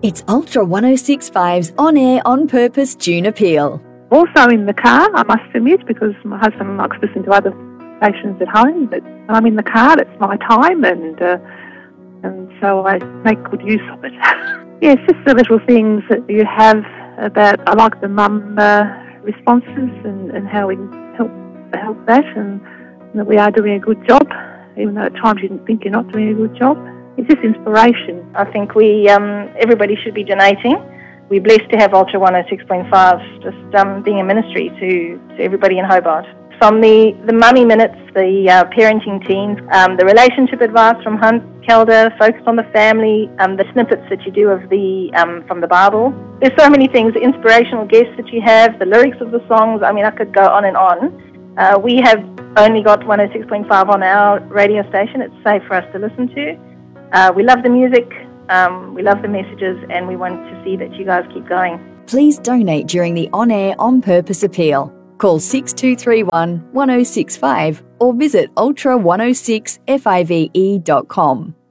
It's Ultra 106.5's On Air On Purpose June Appeal. Also in the car, I must admit, because my husband likes to listen to other stations at home, but when I'm in the car, it's my time, and so I make good use of it. Yeah, it's just the little things that you have about, I like the mum responses and how we can help that, and that we are doing a good job, even though at times you think you're not doing a good job. It's just inspiration. I think everybody should be donating. We're blessed to have Ultra 106.5 just being a ministry to everybody in Hobart. From the mummy minutes, the parenting teams, the relationship advice from Hunt Kelder, focused on the family, the snippets that you do of from the Bible. There's so many things, the inspirational guests that you have, the lyrics of the songs. I mean, I could go on and on. We have only got 106.5 on our radio station. It's safe for us to listen to. We love the music, we love the messages, and we want to see that you guys keep going. Please donate during the On Air On Purpose appeal. Call 6231 1065 or visit ultra106five.com.